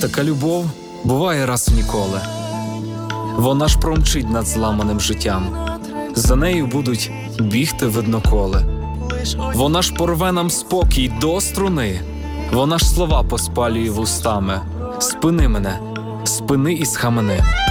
Така любов буває раз і ніколи. Вона ж промчить над зламаним життям. За нею будуть бігти видноколи. Вона ж порве нам спокій до струни. Вона ж слова поспалює вустами. Спини мене, спини і схамени.